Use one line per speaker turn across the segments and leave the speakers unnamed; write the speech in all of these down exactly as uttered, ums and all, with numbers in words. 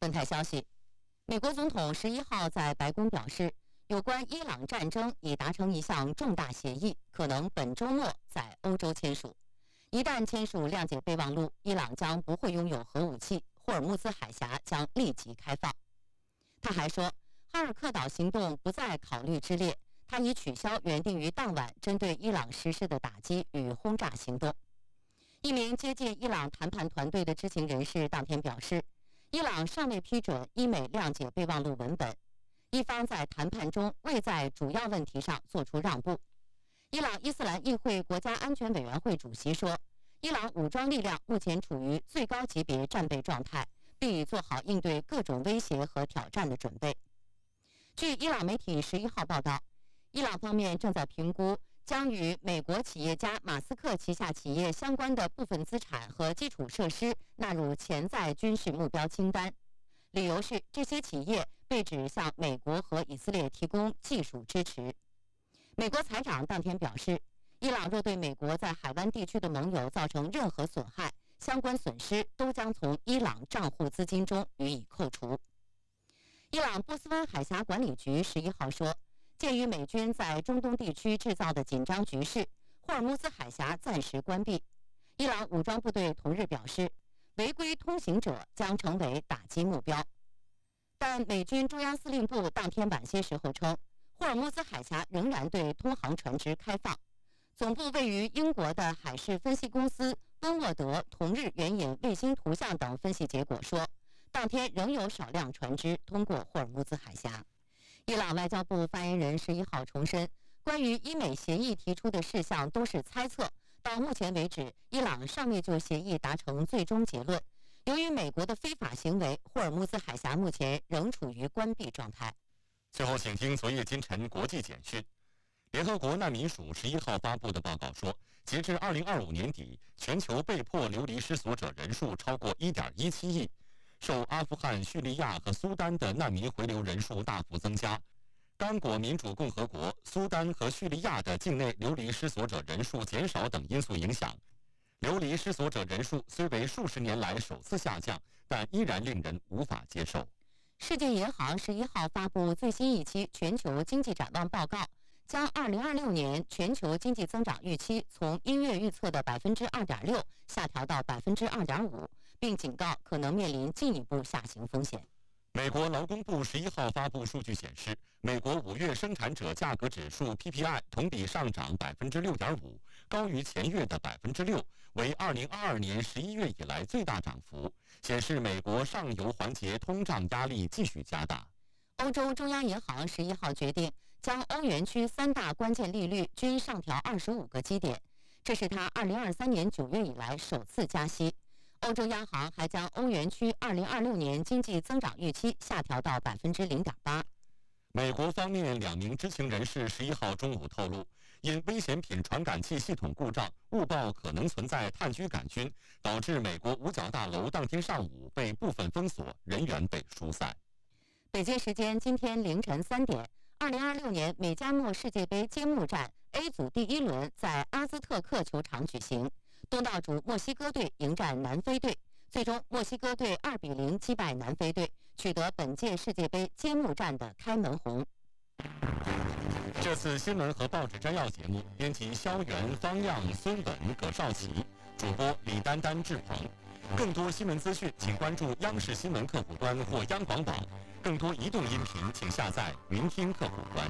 本台消息，美国总统十一号在白宫表示，有关伊朗战争已达成一项重大协议，可能本周末在欧洲签署。一旦签署谅解备忘录，伊朗将不会拥有核武器，霍尔木兹海峡将立即开放。他还说，哈尔克岛行动不在考虑之列，他已取消原定于当晚针对伊朗实施的打击与轰炸行动。一名接近伊朗谈判团队的知情人士当天表示，伊朗尚未批准伊美谅解备忘录文本，伊方在谈判中未在主要问题上做出让步。伊朗伊斯兰议会国家安全委员会主席说，伊朗武装力量目前处于最高级别战备状态，并已做好应对各种威胁和挑战的准备。据伊朗媒体十一号报道，伊朗方面正在评估将与美国企业家马斯克旗下企业相关的部分资产和基础设施纳入潜在军事目标清单，理由是这些企业被指向美国和以色列提供技术支持。美国财长当天表示，伊朗若对美国在海湾地区的盟友造成任何损害，相关损失都将从伊朗账户资金中予以扣除。伊朗波斯湾海峡管理局十一号说，鉴于美军在中东地区制造的紧张局势，霍尔木兹海峡暂时关闭。伊朗武装部队同日表示，违规通行者将成为打击目标。但美军中央司令部当天晚些时候称，霍尔木兹海峡仍然对通航船只开放。总部位于英国的海事分析公司温沃德同日援引卫星图像等分析结果说，当天仍有少量船只通过霍尔木兹海峡。伊朗外交部发言人十一号重申，关于伊美协议提出的事项都是猜测，到目前为止，伊朗尚未就协议达成最终结论。由于美国的非法行为，霍尔木兹海峡目前仍处于关闭状态。
最后，请听昨夜今晨国际简讯。联合国难民署十一号发布的报告说，截至二零二五年底，全球被迫流离失所者人数超过一点一七亿。受阿富汗、叙利亚和苏丹的难民回流人数大幅增加，刚果民主共和国、苏丹和叙利亚的境内流离失所者人数减少等因素影响，流离失所者人数虽为数十年来首次下降，但依然令人无法接受。
世界银行十一号发布最新一期全球经济展望报告，将二零二六年全球经济增长预期从一月预测的百分之二点六下调到百分之二点五，并警告可能面临进一步下行风险。
美国劳工部十一号发布数据显示，美国五月生产者价格指数 P P I 同比上涨百分之六点五，高于前月的百分之六，为二零二二年十一月以来最大涨幅，显示美国上游环节通胀压力继续加大。
欧洲中央银行十一号决定将欧元区三大关键利率均上调二十五个基点，这是它二零二三年九月以来首次加息。欧洲央行还将欧元区二零二六年经济增长预期下调到百分之零点八。
美国方面两名知情人士十一号中午透露，因危险品传感器系统故障，误报可能存在炭疽杆菌，导致美国五角大楼当天上午被部分封锁，人员被疏散。
北京时间今天凌晨三点，二零二六年美加墨世界杯揭幕战 A 组第一轮在阿兹特克球场举行，东道主墨西哥队迎战南非队，最终墨西哥队二比零击败南非队，取得本届世界杯揭幕战的开门红。
这次新闻和报纸摘要节目，编辑肖元、方亮、孙稳、葛少奇，主播李丹丹、志鹏。更多新闻资讯，请关注央视新闻客户端或央广网。更多移动音频，请下载云听客户端。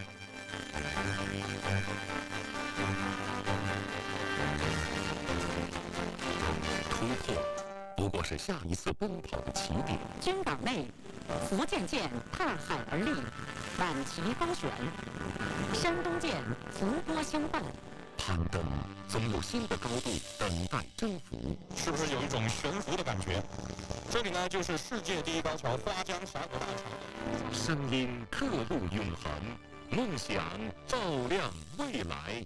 突破不过是下一次奔跑的起点。
军港内，福建舰踏海而立，晚旗高悬；山东舰伏波相伴。
攀登总有新的高度等待征服，
是不是有一种悬浮的感觉？这里呢，就是世界第一高桥花江峡谷大桥。
声音刻录永恒，梦想照亮未来。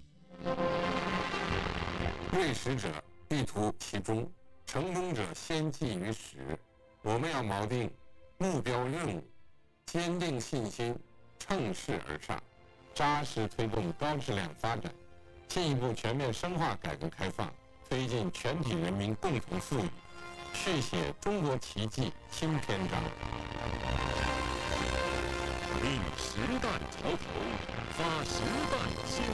为使者必图其中，成功者先记于始。我们要锚定目标任务，坚定信心，乘势而上，扎实推动高质量发展，进一步全面深化改革开放，推进全体人民共同富裕。 续写中国奇迹新篇章。
立时代潮头，发时代新